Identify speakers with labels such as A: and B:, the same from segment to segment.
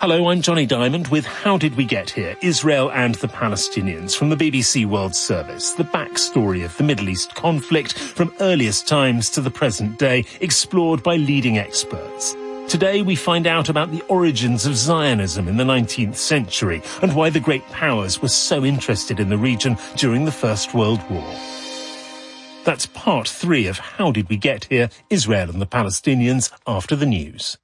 A: Hello, I'm Johnny Diamond with How Did We Get Here? Israel and the Palestinians from the BBC World Service. The backstory of the Middle East conflict from earliest times to the present day, explored by leading experts. Today we find out about the origins of Zionism in the 19th century and why the great powers were so interested in the region during the First World War. That's part 3 of How Did We Get Here? Israel and the Palestinians after the news.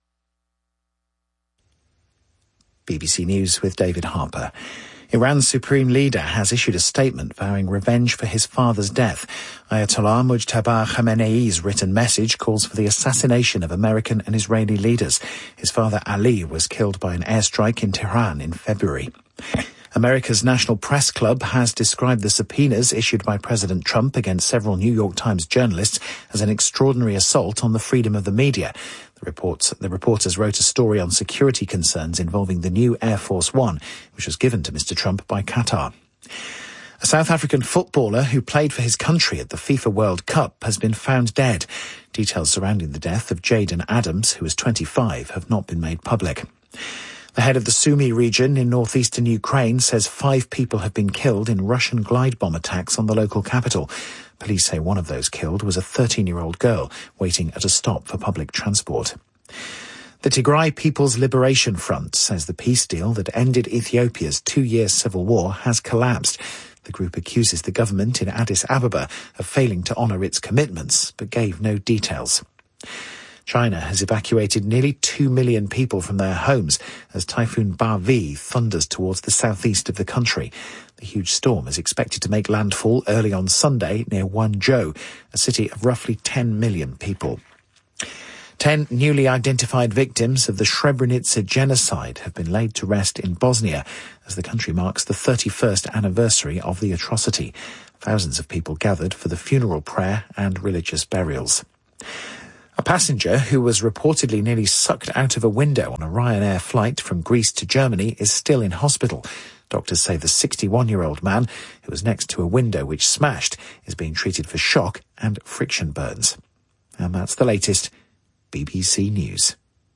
B: BBC News with David Harper. Iran's supreme leader has issued a statement vowing revenge for his father's death. Ayatollah Mujtaba Khamenei's written message calls for the assassination of American and Israeli leaders. His father Ali was killed by an airstrike in Tehran in February. America's National Press Club has described the subpoenas issued by President Trump against several New York Times journalists as an extraordinary assault on the freedom of the media. The reporters wrote a story on security concerns involving the new Air Force One, which was given to Mr. Trump by Qatar. A South African footballer who played for his country at the FIFA World Cup has been found dead. Details surrounding the death of Jaden Adams, who was 25, have not been made public. The head of the Sumy region in northeastern Ukraine says 5 people have been killed in Russian glide bomb attacks on the local capital. Police say one of those killed was a 13-year-old girl waiting at a stop for public transport. The Tigray People's Liberation Front says the peace deal that ended Ethiopia's 2-year civil war has collapsed. The group accuses the government in Addis Ababa of failing to honour its commitments, but gave no details. China has evacuated nearly 2 million people from their homes as Typhoon Bavi thunders towards the southeast of the country. The huge storm is expected to make landfall early on Sunday near Guangzhou, a city of roughly 10 million people. 10 newly identified victims of the Srebrenica genocide have been laid to rest in Bosnia as the country marks the 31st anniversary of the atrocity. Thousands of people gathered for the funeral prayer and religious burials. A passenger who was reportedly nearly sucked out of a window on a Ryanair flight from Greece to Germany is still in hospital. Doctors say the 61-year-old man, who was next to a window which smashed, is being treated for shock and friction burns. And that's the latest. BBC News.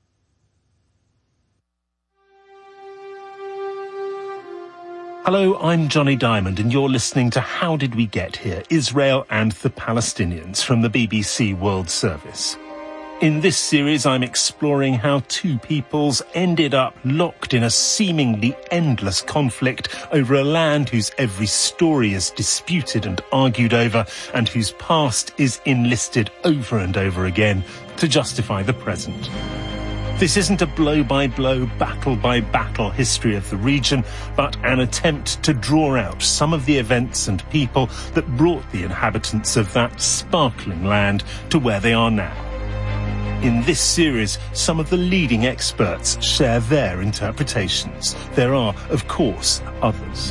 A: Hello, I'm Johnny Diamond and you're listening to How Did We Get Here? Israel and the Palestinians from the BBC World Service. In this series, I'm exploring how 2 peoples ended up locked in a seemingly endless conflict over a land whose every story is disputed and argued over, and whose past is enlisted over and over again to justify the present. This isn't a blow-by-blow, battle-by-battle history of the region, but an attempt to draw out some of the events and people that brought the inhabitants of that sparkling land to where they are now. In this series, some of the leading experts share their interpretations. There are, of course, others.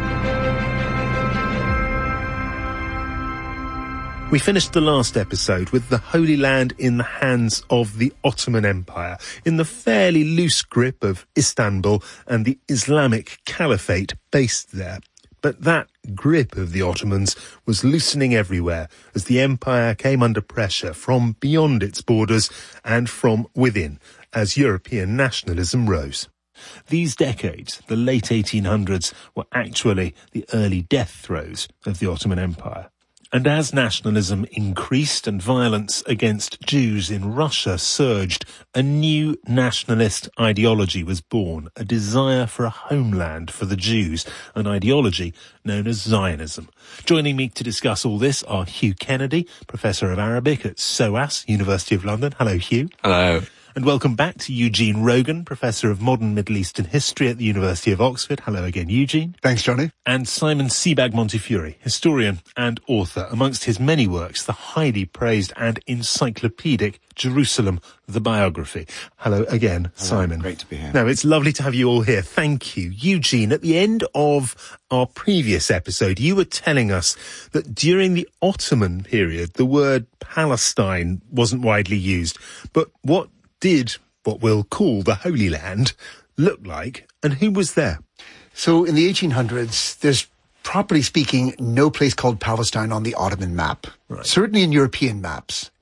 A: We finished the last episode with the Holy Land in the hands of the Ottoman Empire, in the fairly loose grip of Istanbul and the Islamic Caliphate based there. But that grip of the Ottomans was loosening everywhere as the empire came under pressure from beyond its borders and from within as European nationalism rose. These decades, the late 1800s, were actually the early death throes of the Ottoman Empire. And as nationalism increased and violence against Jews in Russia surged, a new nationalist ideology was born, a desire for a homeland for the Jews, an ideology known as Zionism. Joining me to discuss all this are Hugh Kennedy, Professor of Arabic at SOAS, University of London. Hello, Hugh.
C: Hello.
A: And welcome back to Eugene Rogan, Professor of Modern Middle Eastern History at the University of Oxford. Hello again, Eugene.
C: Thanks, Johnny.
A: And Simon Sebag Montefiore, historian and author. Amongst his many works, the highly praised and encyclopedic Jerusalem, the Biography. Hello again,
C: Hello.
A: Simon.
C: Great to be here.
A: No, it's lovely to have you all here. Thank you. Eugene, at the end of our previous episode, you were telling us that during the Ottoman period, the word Palestine wasn't widely used. But what did what we'll call the Holy Land look like, and who was there?
C: So in the 1800s, there's, properly speaking, no place called Palestine on the Ottoman map.
A: Right.
C: Certainly in European maps.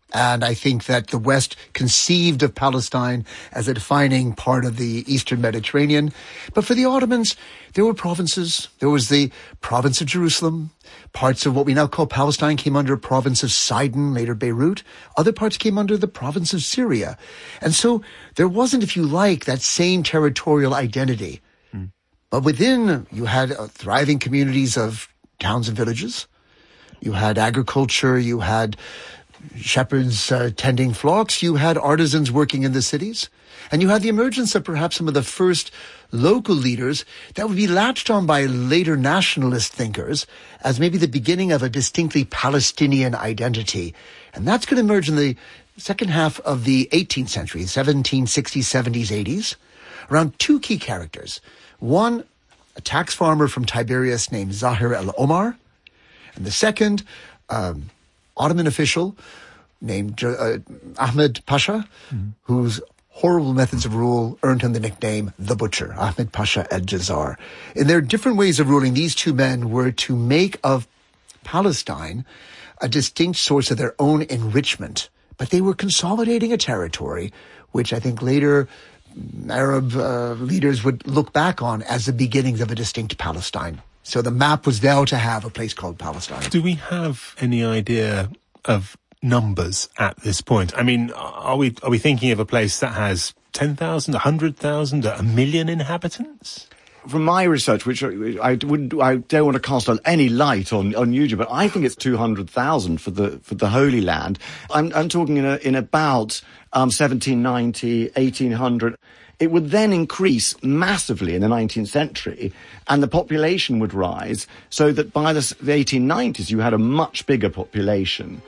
C: And I think that the West conceived of Palestine as a defining part of the Eastern Mediterranean. But for the Ottomans, there were provinces. There was the province of Jerusalem. Parts of what we now call Palestine came under a province of Sidon, later Beirut. Other parts came under the province of Syria. And so there wasn't, if you like, that same territorial identity. But within, you had thriving communities of towns and villages. You had agriculture. You had shepherds tending flocks, you had artisans working in the cities, and you had the emergence of perhaps some of the first local leaders that would be latched on by later nationalist thinkers as maybe the beginning of a distinctly Palestinian identity. And that's going to emerge in the second half of the 18th century, 1760s, 70s, 80s, around two key characters. One, a tax farmer from Tiberias named Zahir el-Omar, and the second, Ottoman official named Ahmed Pasha, whose horrible methods of rule earned him the nickname the Butcher, Ahmed Pasha el-Jazar. In their different ways of ruling, these two men were to make of Palestine a distinct source of their own enrichment. But they were consolidating a territory which I think later Arab leaders would look back on as the beginnings of a distinct Palestine. So the map was now to have a place called Palestine.
A: Do we have any idea of numbers at this point? I mean, are we thinking of a place that has 10,000, 100,000, 1 million inhabitants?
D: From my research, which I don't want to cast any light on Eugene, but I think it's 200,000 for the Holy Land. I'm talking in about 1790, 1800. It would then increase massively in the 19th century, and the population would rise, so that by the 1890s you had a much bigger population.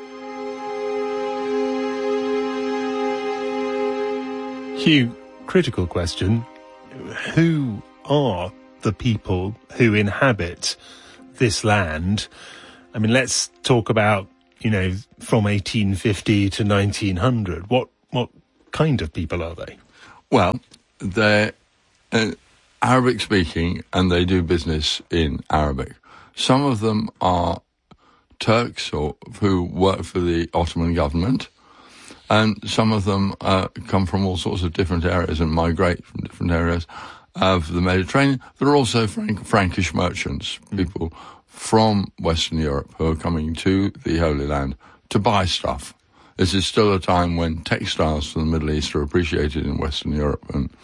A: Hugh, critical question. Who are the people who inhabit this land? I mean, let's talk about, from 1850 to 1900. What kind of people are they?
E: Well, they're Arabic-speaking, and they do business in Arabic. Some of them are Turks who work for the Ottoman government, and some of them come from all sorts of different areas and migrate from different areas of the Mediterranean. There are also Frankish merchants, people from Western Europe who are coming to the Holy Land to buy stuff. This is still a time when textiles from the Middle East are appreciated in Western Europe.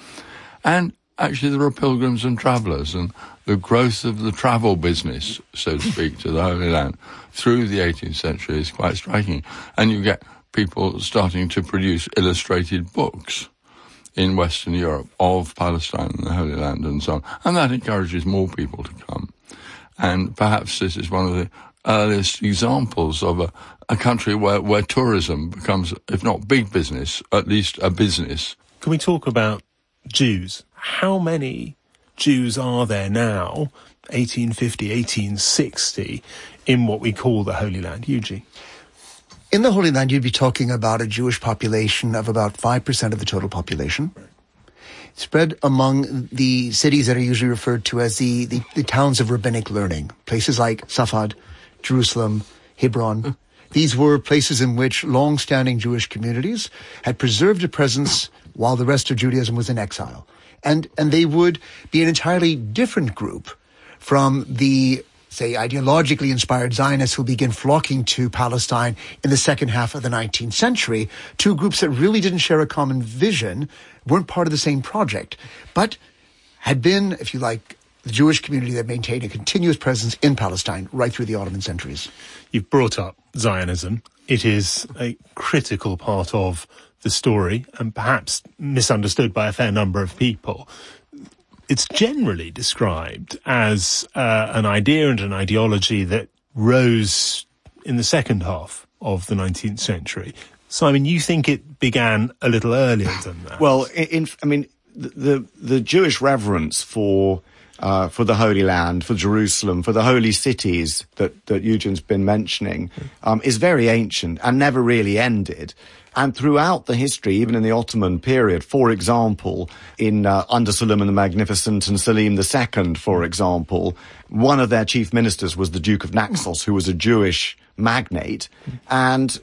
E: And actually there are pilgrims and travellers, and the growth of the travel business, so to speak, to the Holy Land through the 18th century is quite striking. And you get people starting to produce illustrated books in Western Europe of Palestine and the Holy Land and so on. And that encourages more people to come. And perhaps this is one of the earliest examples of a country where tourism becomes, if not big business, at least a business.
A: Can we talk about Jews? How many Jews are there now, 1850, 1860, in what we call the Holy Land? Eugene?
C: In the Holy Land, you'd be talking about a Jewish population of about 5% of the total population, spread among the cities that are usually referred to as the towns of rabbinic learning, places like Safad, Jerusalem, Hebron. These were places in which long-standing Jewish communities had preserved a presence while the rest of Judaism was in exile. And they would be an entirely different group from the, say, ideologically inspired Zionists who begin flocking to Palestine in the second half of the 19th century, two groups that really didn't share a common vision, weren't part of the same project, but had been, if you like, the Jewish community that maintained a continuous presence in Palestine right through the Ottoman centuries.
A: You've brought up Zionism. It is a critical part of the story and perhaps misunderstood by a fair number of people. It's generally described as an idea and an ideology that rose in the second half of the 19th century. Simon, you think it began a little earlier than that?
D: Well, the Jewish reverence for for the Holy Land, for Jerusalem, for the holy cities that Eugene's been mentioning, is very ancient and never really ended. And throughout the history, even in the Ottoman period, for example, under Suleiman the Magnificent and Selim II, for example, one of their chief ministers was the Duke of Naxos, who was a Jewish magnate, and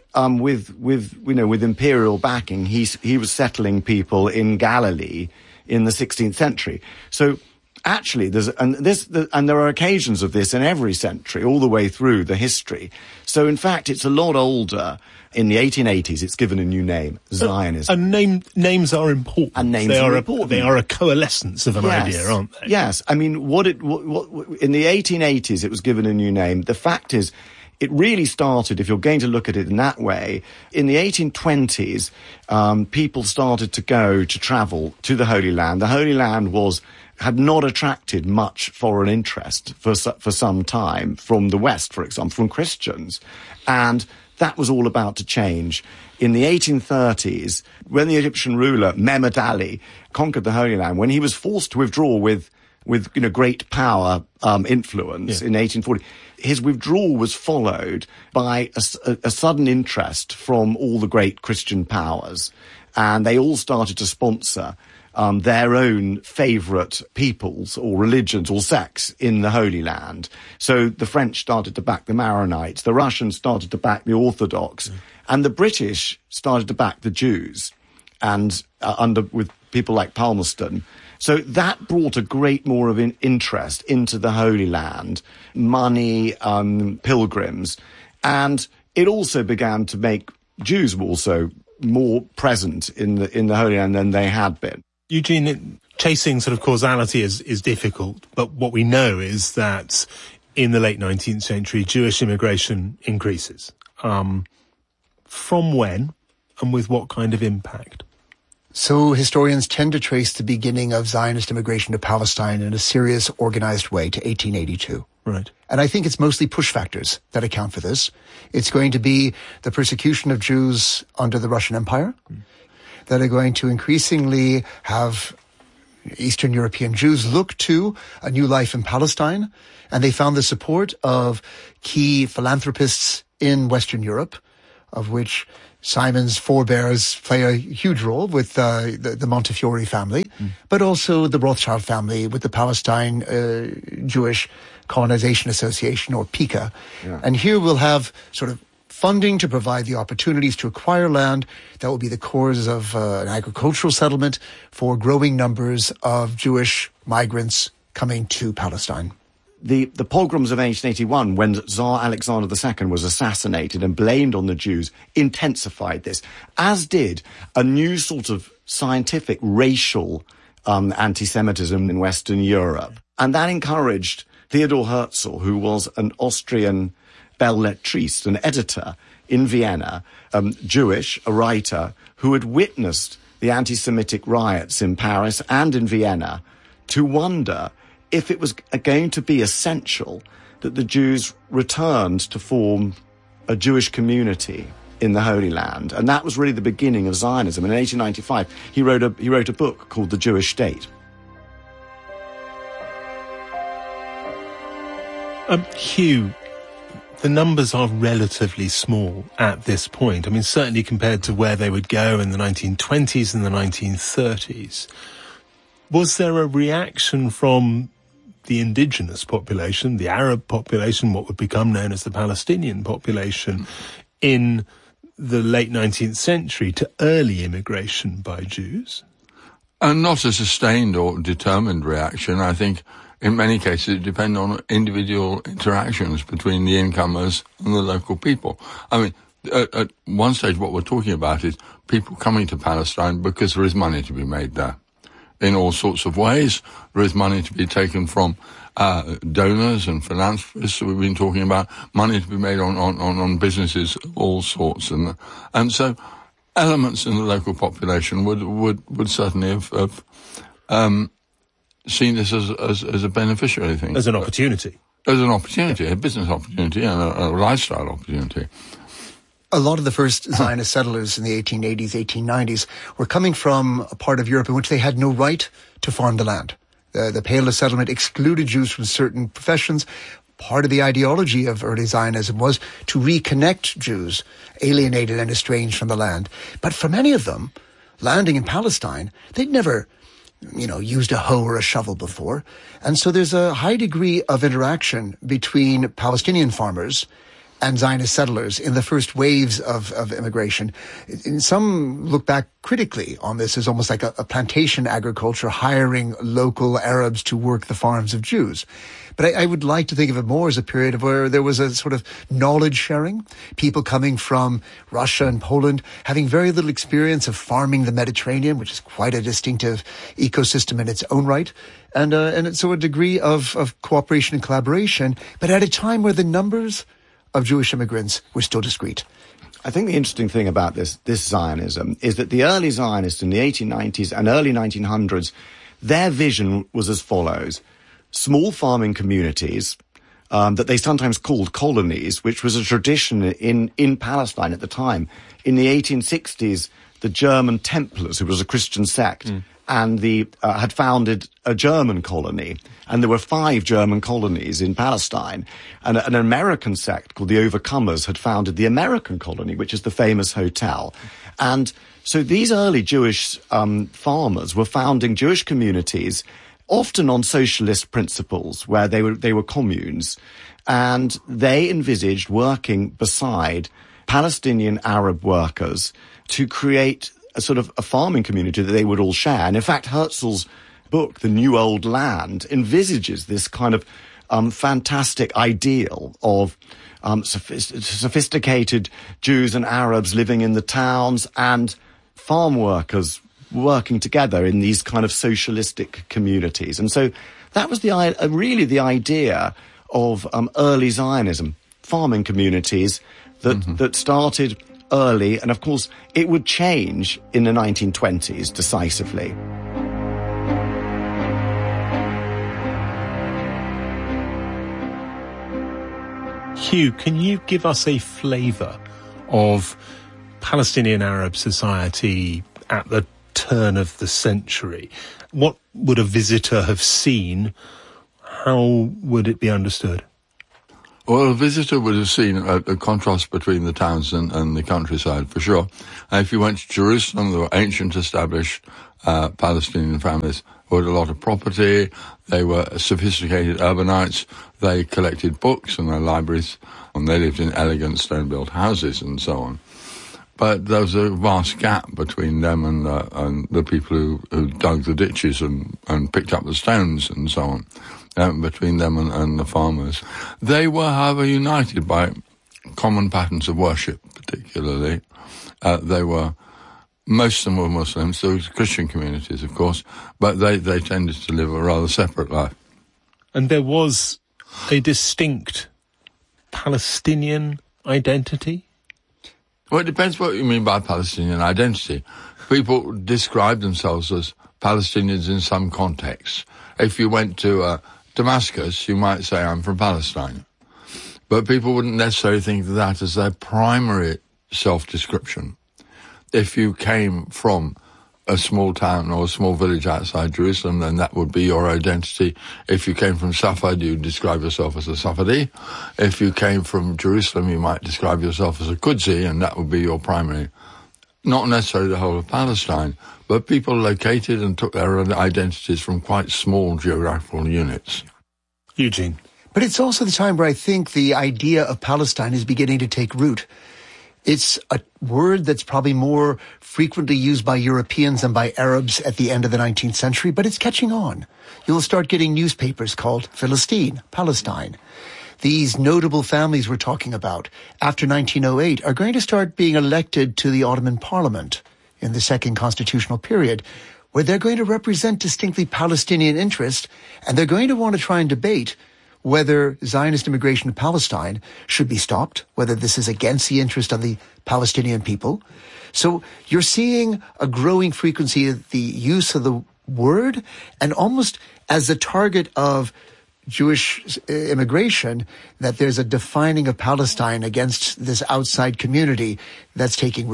D: with imperial backing, he was settling people in Galilee in the 16th century. So actually, there are occasions of this in every century, all the way through the history. So in fact, it's a lot older. In the 1880s, it's given a new name, Zionism.
A: And names are important.
D: And names are important.
A: They are a coalescence of an idea, aren't they?
D: Yes. I mean, what in the 1880s, it was given a new name. The fact is, it really started, if you're going to look at it in that way, in the 1820s, people started to travel to the Holy Land. The Holy Land had not attracted much foreign interest for some time from the West, for example, from Christians. And that was all about to change. In the 1830s, when the Egyptian ruler Mehmed Ali conquered the Holy Land, when he was forced to withdraw with great power influence in 1840, his withdrawal was followed by a sudden interest from all the great Christian powers, and they all started to sponsor their own favourite peoples or religions or sects in the Holy Land. So the French started to back the Maronites, the Russians started to back the Orthodox, and the British started to back the Jews, and with people like Palmerston. So that brought a great more of an interest into the Holy Land, money, pilgrims, and it also began to make Jews also more present in the Holy Land than they had been.
A: Eugene, chasing sort of causality is difficult, but what we know is that in the late 19th century, Jewish immigration increases. From when and with what kind of impact?
C: So historians tend to trace the beginning of Zionist immigration to Palestine in a serious, organized way to 1882.
A: Right.
C: And I think it's mostly push factors that account for this. It's going to be the persecution of Jews under the Russian Empire that are going to increasingly have Eastern European Jews look to a new life in Palestine. And they found the support of key philanthropists in Western Europe, of which Simon's forebears play a huge role with the Montefiore family, but also the Rothschild family with the Palestine Jewish Colonization Association, or PICA. Yeah. And here we'll have sort of funding to provide the opportunities to acquire land that will be the cores of an agricultural settlement for growing numbers of Jewish migrants coming to Palestine.
D: The pogroms of 1881, when Tsar Alexander II was assassinated and blamed on the Jews, intensified this, as did a new sort of scientific racial anti-Semitism in Western Europe. And that encouraged Theodor Herzl, who was an Austrian belletriste, an editor in Vienna, Jewish, a writer, who had witnessed the anti-Semitic riots in Paris and in Vienna, to wonder if it was going to be essential that the Jews returned to form a Jewish community in the Holy Land. And that was really the beginning of Zionism. In 1895, he wrote a book called The Jewish State.
A: Hugh, the numbers are relatively small at this point. I mean, certainly compared to where they would go in the 1920s and the 1930s. Was there a reaction from the indigenous population, the Arab population, what would become known as the Palestinian population, in the late 19th century to early immigration by Jews?
E: And not a sustained or determined reaction. I think in many cases it depends on individual interactions between the incomers and the local people. I mean, at one stage what we're talking about is people coming to Palestine because there is money to be made there. In all sorts of ways. There is money to be taken from donors and philanthropists that we've been talking about, money to be made on businesses of all sorts. And so elements in the local population would certainly have seen this as a beneficiary thing.
A: As an opportunity.
E: As an opportunity, a business opportunity and a lifestyle opportunity.
C: A lot of the first Zionist settlers in the 1880s, 1890s were coming from a part of Europe in which they had no right to farm the land. The Pale settlement excluded Jews from certain professions. Part of the ideology of early Zionism was to reconnect Jews, alienated and estranged from the land. But for many of them, landing in Palestine, they'd never, used a hoe or a shovel before. And so there's a high degree of interaction between Palestinian farmers and Zionist settlers in the first waves of immigration. Some look back critically on this as almost like a plantation agriculture, hiring local Arabs to work the farms of Jews. But I would like to think of it more as a period where there was a sort of knowledge sharing, people coming from Russia and Poland, having very little experience of farming the Mediterranean, which is quite a distinctive ecosystem in its own right, and so a degree of cooperation and collaboration, but at a time where the numbers of Jewish immigrants were still discrete.
D: I think the interesting thing about this Zionism is that the early Zionists in the 1890s and early 1900s, their vision was as follows. Small farming communities that they sometimes called colonies, which was a tradition in Palestine at the time. In the 1860s, the German Templars, who was a Christian sect, and had founded a German colony. And there were 5 German colonies in Palestine. And an American sect called the Overcomers had founded the American colony, which is the famous hotel. And so these early Jewish farmers were founding Jewish communities, often on socialist principles, where they were communes. And they envisaged working beside Palestinian Arab workers to create a sort of a farming community that they would all share. And in fact, Herzl's book, The New Old Land, envisages this kind of fantastic ideal of sophisticated Jews and Arabs living in the towns and farm workers working together in these kind of socialistic communities. And so that was really the idea of early Zionism, farming communities that started early, and of course it would change in the 1920s decisively.
A: Hugh, can you give us a flavour of Palestinian Arab society at the turn of the century? What would a visitor have seen? How would it be understood?
E: Well, a visitor would have seen a contrast between the towns and the countryside, for sure. And if you went to Jerusalem, there were ancient established Palestinian families who had a lot of property. They were sophisticated urbanites. They collected books in their libraries, and they lived in elegant stone-built houses and so on. But there was a vast gap between them and the people who dug the ditches and picked up the stones and so on. Between them and the farmers. They were, however, united by common patterns of worship, particularly. Most of them were Muslims. There was Christian communities, of course, but they tended to live a rather separate life.
A: And there was a distinct Palestinian identity?
E: Well, it depends what you mean by Palestinian identity. People describe themselves as Palestinians in some contexts. If you went to Damascus, you might say, I'm from Palestine. But people wouldn't necessarily think of that as their primary self-description. If you came from a small town or a small village outside Jerusalem, then that would be your identity. If you came from Safed, you'd describe yourself as a Safedi. If you came from Jerusalem, you might describe yourself as a Qudsi, and that would be your primary. Not necessarily the whole of Palestine, but people located and took their own identities from quite small geographical units.
A: Eugene.
C: But it's also the time where I think the idea of Palestine is beginning to take root. It's a word that's probably more frequently used by Europeans than by Arabs at the end of the 19th century, but it's catching on. You'll start getting newspapers called Philistine, Palestine. These notable families we're talking about after 1908 are going to start being elected to the Ottoman Parliament in the second constitutional period, where they're going to represent distinctly Palestinian interest, and they're going to want to try and debate whether Zionist immigration to Palestine should be stopped, whether this is against the interest of the Palestinian people. So you're seeing a growing frequency of the use of the word, and almost as the target of Jewish immigration, that there's a defining of Palestine against this outside community that's taking root.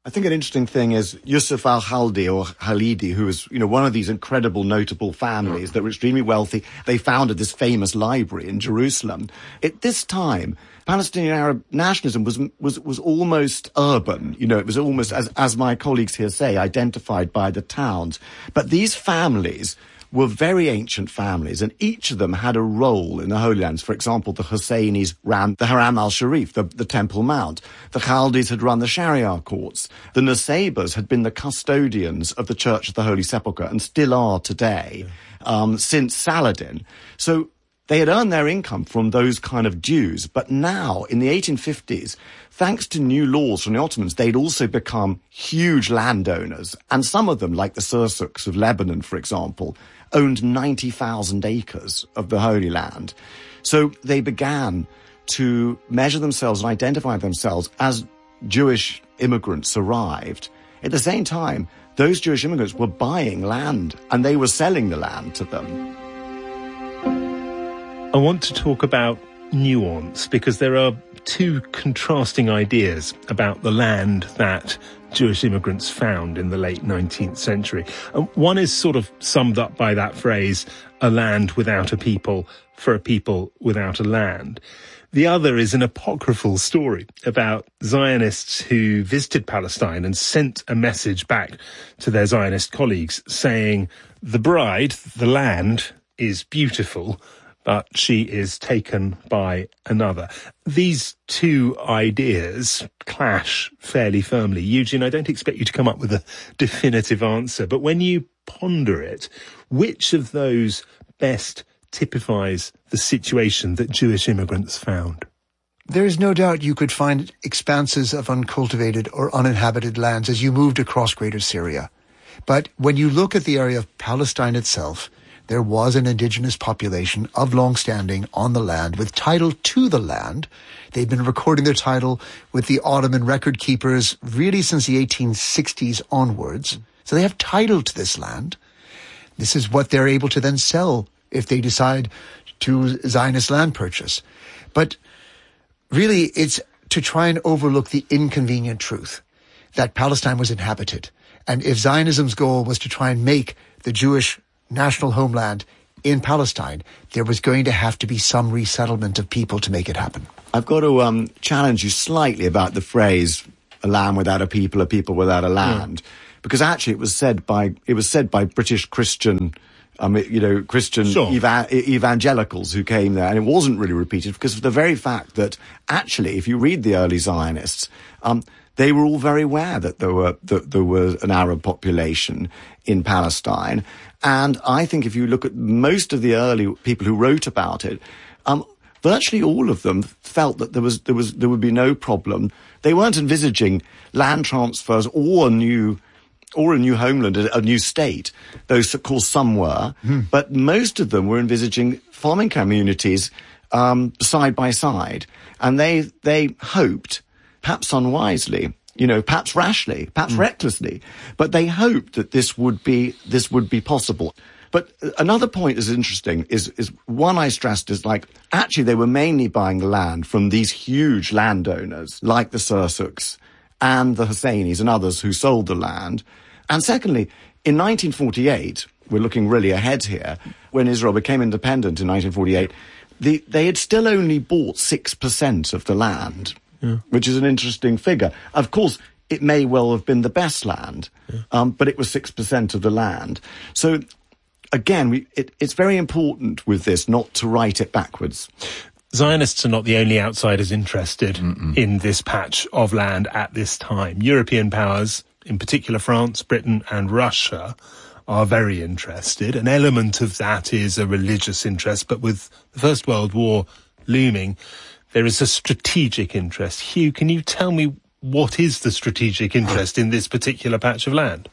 D: I think an interesting thing is Yusuf al-Khalidi or Khalidi, who was, one of these incredible, notable families that were extremely wealthy. They founded this famous library in Jerusalem. At this time, Palestinian Arab nationalism was almost urban. It was almost, as my colleagues here say, identified by the towns. But these families were very ancient families, and each of them had a role in the Holy Lands. For example, the Husseinis ran the Haram al-Sharif, the Temple Mount. The Khaldis had run the Sharia courts. The Nusaybas had been the custodians of the Church of the Holy Sepulchre, and still are today, since Saladin. So they had earned their income from those kind of dues. But now, in the 1850s, thanks to new laws from the Ottomans, they'd also become huge landowners. And some of them, like the Sursuks of Lebanon, for example, owned 90,000 acres of the Holy Land. So they began to measure themselves and identify themselves as Jewish immigrants arrived. At the same time, those Jewish immigrants were buying land and they were selling the land to them.
A: I want to talk about nuance, because there are two contrasting ideas about the land that Jewish immigrants found in the late 19th century. One is sort of summed up by that phrase, a land without a people for a people without a land. The other is an apocryphal story about Zionists who visited Palestine and sent a message back to their Zionist colleagues saying, the bride, the land, is beautiful, but she is taken by another. These two ideas clash fairly firmly. Eugene, I don't expect you to come up with a definitive answer, but when you ponder it, which of those best typifies the situation that Jewish immigrants found?
C: There is no doubt you could find expanses of uncultivated or uninhabited lands as you moved across Greater Syria. But when you look at the area of Palestine itself, there was an indigenous population of long standing on the land with title to the land. They've been recording their title with the Ottoman record keepers really since the 1860s onwards. So they have title to this land. This is what they're able to then sell if they decide to Zionist land purchase. But really, it's to try and overlook the inconvenient truth that Palestine was inhabited. And if Zionism's goal was to try and make the Jewish national homeland in Palestine, there was going to have to be some resettlement of people to make it happen.
D: I've got to challenge you slightly about the phrase "a land without a people without a land," because actually it was said by British Christian, Christian evangelicals who came there, and it wasn't really repeated because of the very fact that actually, if you read the early Zionists, they were all very aware that there was an Arab population in Palestine. And I think if you look at most of the early people who wrote about it, virtually all of them felt that there would be no problem. They weren't envisaging land transfers or a new homeland, a new state. Those, of course, some were, but most of them were envisaging farming communities side by side, and they hoped, perhaps unwisely, perhaps rashly, perhaps recklessly, but they hoped that this would be possible. But another point is interesting is one I stressed is actually they were mainly buying the land from these huge landowners like the Sursuks and the Husseinis and others who sold the land. And secondly, in 1948, we're looking really ahead here, when Israel became independent in 1948, they had still only bought 6% of the land. Yeah. Which is an interesting figure. Of course, it may well have been the best land, but it was 6% of the land. So, again, it's very important with this not to write it backwards.
A: Zionists are not the only outsiders interested in this patch of land at this time. European powers, in particular France, Britain and Russia, are very interested. An element of that is a religious interest, but with the First World War looming, there is a strategic interest. Hugh, can you tell me what is the strategic interest in this particular patch of land?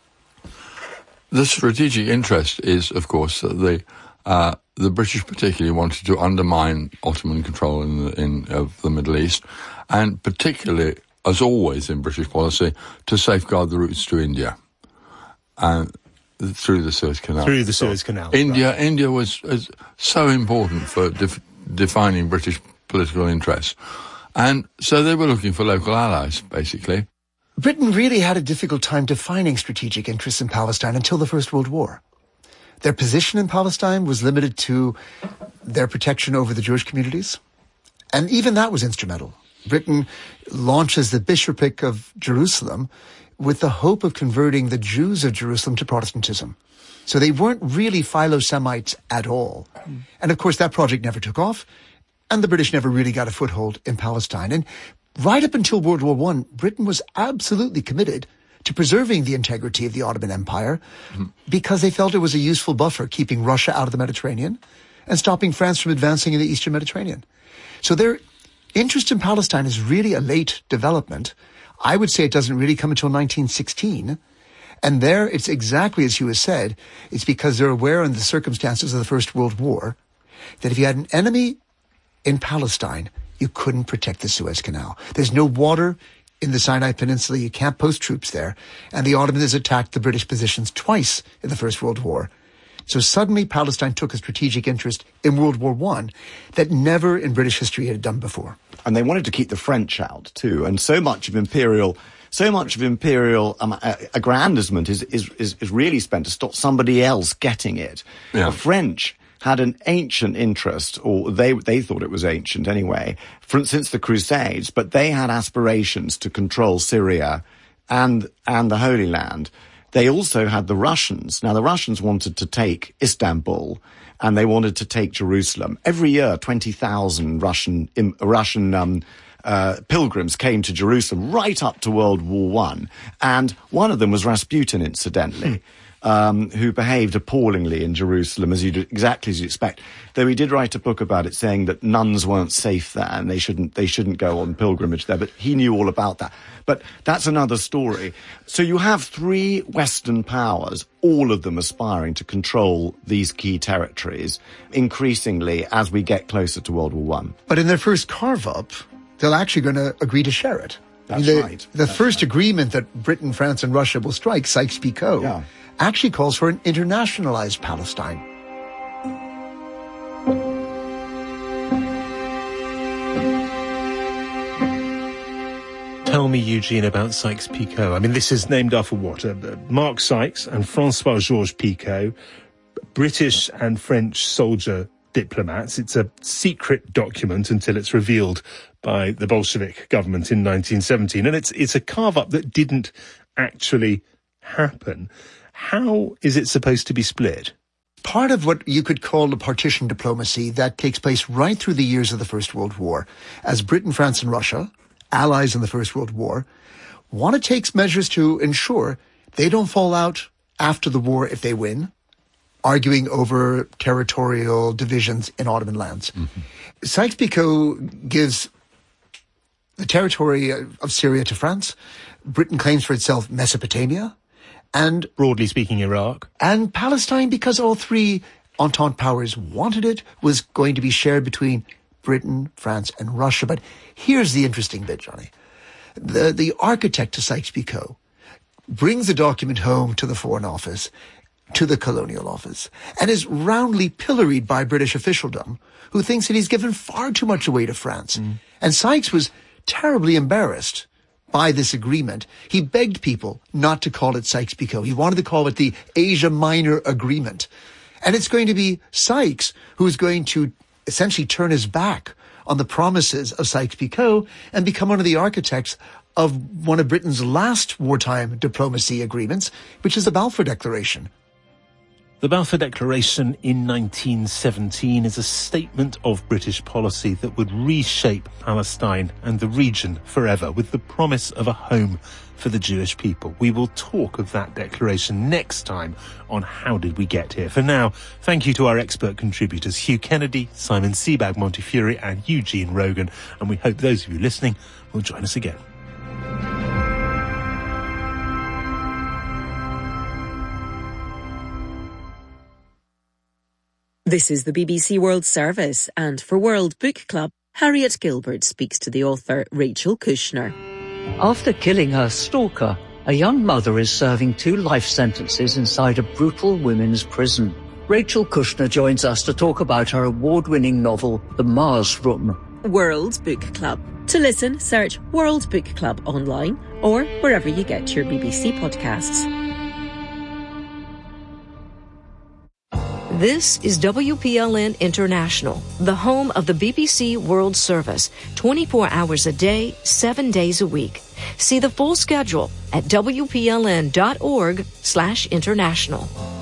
E: The strategic interest is, of course, that the British particularly wanted to undermine Ottoman control of the Middle East, and particularly, as always in British policy, to safeguard the routes to India through the Suez Canal.
A: Through the Suez Canal.
E: India was so important for defining British political interests. And so they were looking for local allies, basically.
C: Britain really had a difficult time defining strategic interests in Palestine until the First World War. Their position in Palestine was limited to their protection over the Jewish communities. And even that was instrumental. Britain launches the Bishopric of Jerusalem with the hope of converting the Jews of Jerusalem to Protestantism. So they weren't really Philo-Semites at all. And of course, that project never took off, and the British never really got a foothold in Palestine. And right up until World War I, Britain was absolutely committed to preserving the integrity of the Ottoman Empire because they felt it was a useful buffer, keeping Russia out of the Mediterranean and stopping France from advancing in the Eastern Mediterranean. So their interest in Palestine is really a late development. I would say it doesn't really come until 1916. And there, it's exactly as Hugh has said. It's because they're aware in the circumstances of the First World War that if you had an enemy in Palestine, you couldn't protect the Suez Canal. There's no water in the Sinai Peninsula. You can't post troops there. And the Ottomans attacked the British positions twice in the First World War. So suddenly Palestine took a strategic interest in World War I that never in British history had done before.
D: And they wanted to keep the French out too. And so much of imperial aggrandizement is really spent to stop somebody else getting it. Yeah. The French had an ancient interest, or they thought it was ancient anyway, since the Crusades, but they had aspirations to control Syria and the Holy Land. They also had the Russians. Now, the Russians wanted to take Istanbul, and they wanted to take Jerusalem. Every year, 20,000 Russian pilgrims came to Jerusalem right up to World War I. And one of them was Rasputin, incidentally, who behaved appallingly in Jerusalem, exactly as you'd expect. Though he did write a book about it saying that nuns weren't safe there and they shouldn't go on pilgrimage there. But he knew all about that. But that's another story. So you have three Western powers, all of them aspiring to control these key territories, increasingly as we get closer to World War I.
C: But in their first carve-up, they're actually going to agree to share it.
D: That's right.
C: The first agreement that Britain, France, and Russia will strike, Sykes-Picot, actually calls for an internationalized Palestine.
A: Tell me, Eugene, about Sykes-Picot. I mean, this is named after what? Mark Sykes and François-Georges Picot, British and French soldier diplomats. It's a secret document until it's revealed by the Bolshevik government in 1917. And it's a carve-up that didn't actually happen. How is it supposed to be split?
C: Part of what you could call a partition diplomacy that takes place right through the years of the First World War, as Britain, France, and Russia, allies in the First World War, want to take measures to ensure they don't fall out after the war if they win, arguing over territorial divisions in Ottoman lands. Mm-hmm. Sykes-Picot gives the territory of Syria to France. Britain claims for itself Mesopotamia, and
A: broadly speaking, Iraq.
C: And Palestine, because all three Entente powers wanted it, was going to be shared between Britain, France, and Russia. But here's the interesting bit, Johnny. The architect to Sykes-Picot brings the document home to the Foreign Office, to the Colonial Office, and is roundly pilloried by British officialdom, who thinks that he's given far too much away to France. And Sykes was terribly embarrassed by this agreement. He begged people not to call it Sykes-Picot. He wanted to call it the Asia Minor Agreement. And it's going to be Sykes who is going to essentially turn his back on the promises of Sykes-Picot and become one of the architects of one of Britain's last wartime diplomacy agreements, which is the Balfour Declaration.
A: The Balfour Declaration in 1917 is a statement of British policy that would reshape Palestine and the region forever, with the promise of a home for the Jewish people. We will talk of that declaration next time on How Did We Get Here? For now, thank you to our expert contributors, Hugh Kennedy, Simon Sebag Montefiore and Eugene Rogan, and we hope those of you listening will join us again.
F: This is the BBC World Service, and for World Book Club, Harriet Gilbert speaks to the author Rachel Kushner.
G: After killing her stalker, a young mother is serving 2 life sentences inside a brutal women's prison. Rachel Kushner joins us to talk about her award-winning novel, The Mars Room.
F: World Book Club. To listen, search World Book Club online or wherever you get your BBC podcasts.
H: This is WPLN International, the home of the BBC World Service, 24 hours a day, 7 days a week. See the full schedule at wpln.org/international.